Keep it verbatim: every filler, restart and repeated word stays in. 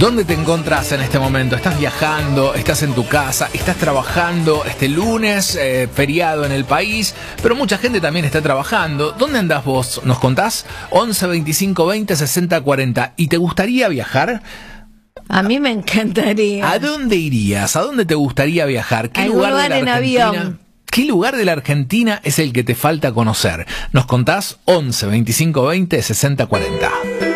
¿Dónde te encontrás en este momento? ¿Estás viajando? ¿Estás en tu casa? ¿Estás trabajando este lunes? Eh, feriado en el país, pero mucha gente también está trabajando. ¿Dónde andás vos? ¿Nos contás? once, veinticinco, veinte, sesenta, cuarenta. ¿Y te gustaría viajar? A mí me encantaría. ¿A dónde irías? ¿A dónde te gustaría viajar? ¿Qué ¿Algún lugar de lugar la en Argentina? avión? ¿Qué lugar de la Argentina es el que te falta conocer? Nos contás once, veinticinco, veinte, sesenta, cuarenta.